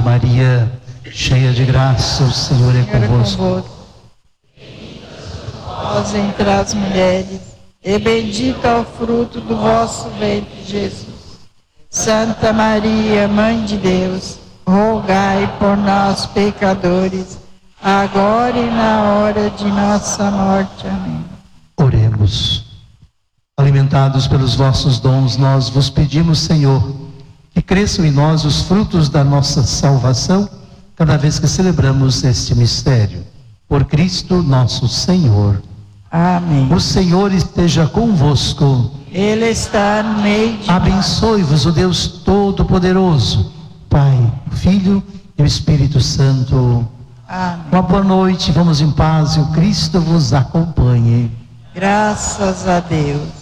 Maria, cheia de graça, o Senhor é convosco. Vós entre as mulheres, e bendito é o fruto do vosso ventre, Jesus. Santa Maria, Mãe de Deus, rogai por nós, pecadores, agora e na hora de nossa morte. Amém. Oremos. Alimentados pelos vossos dons, nós vos pedimos, Senhor, que cresçam em nós os frutos da nossa salvação, cada vez que celebramos este mistério. Por Cristo nosso Senhor. Amém. O Senhor esteja convosco. Ele está no meio de nós. Abençoe-vos o Deus Todo-Poderoso, Pai, Filho e o Espírito Santo. Amém. Uma boa noite, vamos em paz e o Cristo vos acompanhe. Graças a Deus.